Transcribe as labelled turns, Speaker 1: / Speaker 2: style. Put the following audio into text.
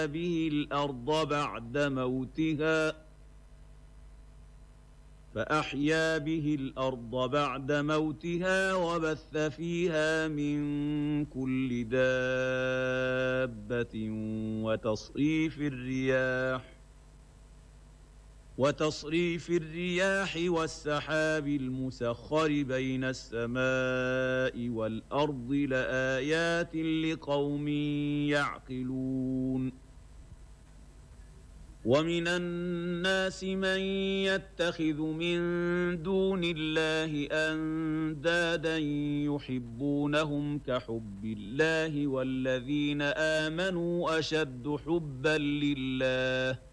Speaker 1: به الأرض بعد موتها وبث فيها من كل دابة وتصريف الرياح والسحاب المسخر بين السماء والأرض لآيات لقوم يعقلون ومن الناس من يتخذ من دون الله أندادا يحبونهم كحب الله والذين آمنوا أشد حبا لله